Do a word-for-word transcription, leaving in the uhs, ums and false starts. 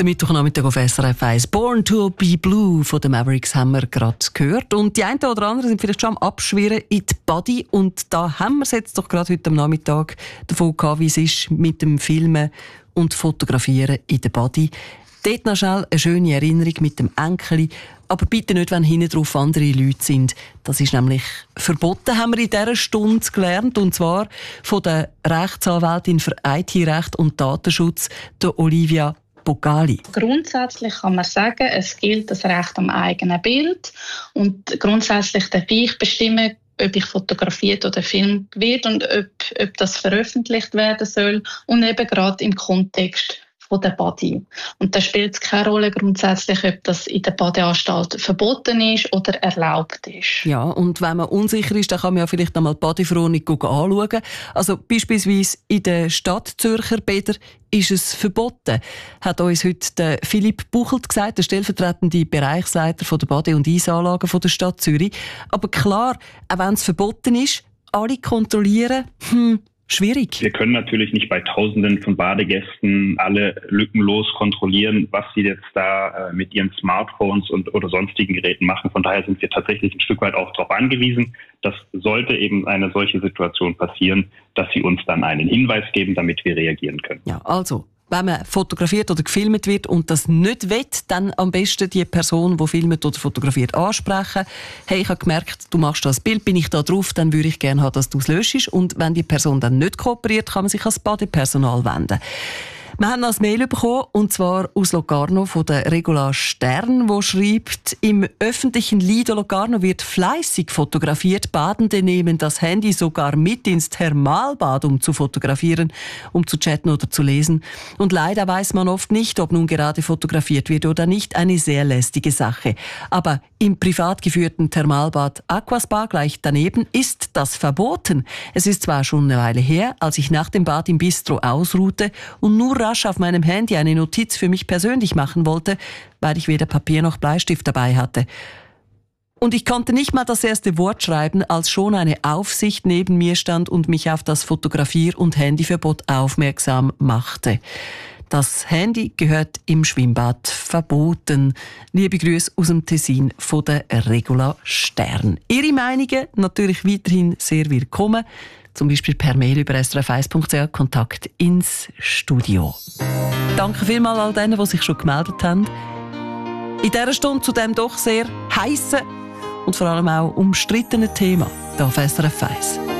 Der Mittwochnachmittag auf S R F eins. «Born to be Blue» von den Mavericks haben wir gerade gehört. Und die einen oder anderen sind vielleicht schon am Abschwirren in die Body. Und da haben wir es jetzt doch gerade heute am Nachmittag davon gehabt, wie es ist mit dem Filmen und Fotografieren in der Body. Dort noch schnell eine schöne Erinnerung mit dem Enkel. Aber bitte nicht, wenn hinten drauf andere Leute sind. Das ist nämlich verboten, haben wir in dieser Stunde gelernt. Und zwar von der Rechtsanwältin für I T-Recht und Datenschutz, der Olivia Bogali. Grundsätzlich kann man sagen, es gilt das Recht am eigenen Bild. Und grundsätzlich darf ich bestimmen, ob ich fotografiert oder filmt wird und ob, ob das veröffentlicht werden soll. Und eben gerade im Kontext von der Body. Und da spielt es keine Rolle grundsätzlich, ob das in der Badeanstalt verboten ist oder erlaubt ist. Ja, und wenn man unsicher ist, dann kann man ja vielleicht einmal die Bodyverordnung anschauen. Also beispielsweise in den Stadtzürcher Bädern ist es verboten, hat uns heute der Philipp Buchelt gesagt, der stellvertretende Bereichsleiter von der Bade- und Eisanlagen von der Stadt Zürich. Aber klar, auch wenn es verboten ist, alle kontrollieren, hm, schwierig. Wir können natürlich nicht bei Tausenden von Badegästen alle lückenlos kontrollieren, was sie jetzt da äh, mit ihren Smartphones und oder sonstigen Geräten machen. Von daher sind wir tatsächlich ein Stück weit auch darauf angewiesen, dass sollte eben eine solche Situation passieren, dass sie uns dann einen Hinweis geben, damit wir reagieren können. Ja, also, wenn man fotografiert oder gefilmt wird und das nicht will, dann am besten die Person, die filmt oder fotografiert, ansprechen. Hey, ich habe gemerkt, du machst das Bild, bin ich da drauf, dann würde ich gerne haben, dass du es löschst. Und wenn die Person dann nicht kooperiert, kann man sich ans Badepersonal wenden. Wir haben noch ein Mail bekommen, und zwar aus Locarno von der Regula Stern, wo schreibt, im öffentlichen Lido Locarno wird fleißig fotografiert. Badende nehmen das Handy sogar mit ins Thermalbad, um zu fotografieren, um zu chatten oder zu lesen. Und leider weiß man oft nicht, ob nun gerade fotografiert wird oder nicht. Eine sehr lästige Sache. Aber im privat geführten Thermalbad Aquaspa gleich daneben ist das verboten. Es ist zwar schon eine Weile her, als ich nach dem Bad im Bistro ausruhte und nur rasch auf meinem Handy eine Notiz für mich persönlich machen wollte, weil ich weder Papier noch Bleistift dabei hatte. Und ich konnte nicht mal das erste Wort schreiben, als schon eine Aufsicht neben mir stand und mich auf das Fotografier- und Handyverbot aufmerksam machte. Das Handy gehört im Schwimmbad verboten. Liebe Grüße aus dem Tessin von der Regula Stern. Ihre Meinungen natürlich weiterhin sehr willkommen. Zum Beispiel per Mail über s r f eins punkt c h, Kontakt ins Studio. Danke vielmals all denen, die sich schon gemeldet haben. In dieser Stunde zu dem doch sehr heissen und vor allem auch umstrittenen Thema hier auf S R F eins.